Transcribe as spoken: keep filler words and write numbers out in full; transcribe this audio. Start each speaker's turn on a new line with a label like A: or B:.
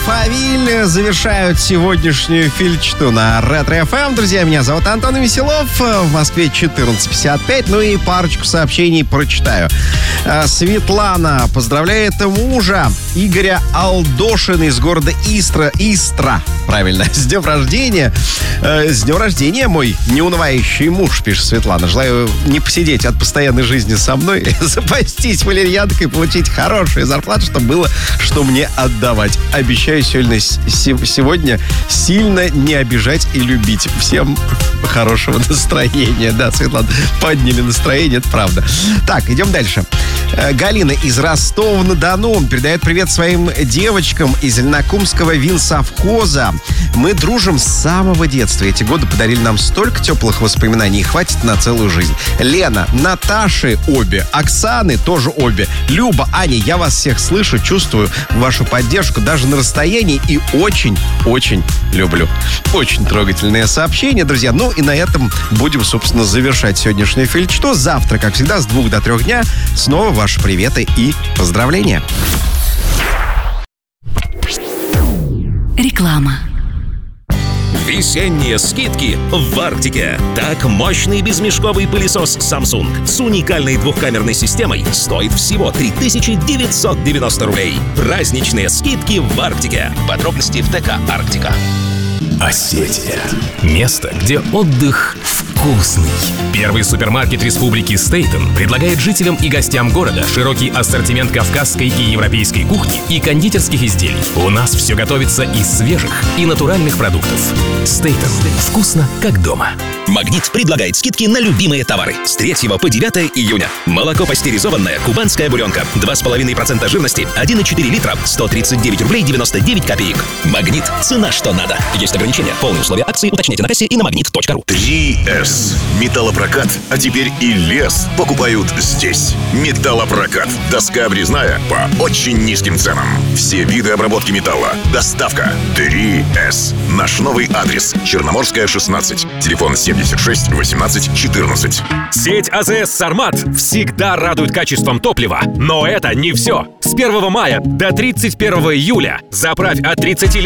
A: Алфавиль завершают сегодняшнюю фельдчту на Ретро-эф эм. Друзья, меня зовут Антон Веселов. В Москве четырнадцать пятьдесят пять. Ну и парочку сообщений прочитаю. Светлана поздравляет мужа Игоря Алдошина из города Истра. Истра, правильно. С днем рождения. С днем рождения, мой неунывающий муж, пишет Светлана. Желаю не посидеть от постоянной жизни со мной, запастись валерьянкой, получить хорошую зарплату, чтобы было что мне отдавать. Обещаю сегодня, сегодня сильно не обижать и любить. Всем хорошего настроения. Да, Светлана, подняли настроение, это правда. Так, идем дальше. Галина из Ростова-на-Дону передает привет своим девочкам из Ленокумского винсовхоза. Мы дружим с самого детства. Эти годы подарили нам столько теплых воспоминаний, и хватит на целую жизнь. Лена, Наташи обе, Оксаны тоже обе, Люба, Аня, я вас всех слышу, чувствую вашу поддержку даже на расстоянии и очень-очень люблю. Очень трогательное сообщение, друзья. Ну и на этом будем, собственно, завершать сегодняшнюю фельдчту. Завтра, как всегда, с двух до трех дня снова ваши приветы и поздравления.
B: Реклама.
C: Весенние скидки в Арктике. Так, мощный безмешковый пылесос Samsung с уникальной двухкамерной системой стоит всего три тысячи девятьсот девяносто рублей. Праздничные скидки в Арктике. Подробности в ТК «Арктика».
D: Осетия. Место, где отдых вкусный. Первый супермаркет Республики Стейтен предлагает жителям и гостям города широкий ассортимент кавказской и европейской кухни и кондитерских изделий. У нас все готовится из свежих и натуральных продуктов. Стейтен. Вкусно, как дома.
C: Магнит предлагает скидки на любимые товары. С третьего по девятое июня. Молоко пастеризованное «Кубанская буренка». два с половиной процента жирности, один и четыре литра, сто тридцать девять рублей девяносто девять копеек. Магнит. Цена, что надо. Есть ограничения. Полные условия акции уточняйте на кассе и на магнит точка ру.
E: три эс. Металлопрокат, а теперь и лес покупают здесь. Металлопрокат. Доска обрезная по очень низким ценам. Все виды обработки металла. Доставка. три эс. Наш новый адрес. Черноморская, шестнадцать. Телефон семьдесят шесть восемнадцать четырнадцать.
F: Сеть АЗС «Сармат» всегда радует качеством топлива. Но это не все. С первого мая до тридцать первого июля заправь от тридцати